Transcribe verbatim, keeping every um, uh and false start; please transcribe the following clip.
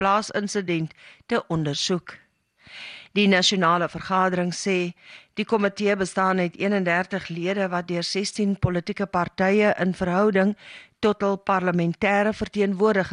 plaasinsident te ondersoek. Die nasionale vergadering sê, die komitee bestaan uit eenendertig lede wat deur sestien politieke partye in verhouding tot hul parlementêre verteenwoordiging